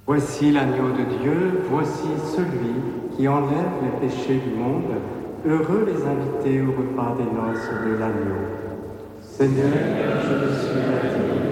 Voici l'agneau de Dieu, voici celui qui enlève les péchés du monde. Heureux les invités au repas des noces de l'agneau. Seigneur, je ne suis pas digne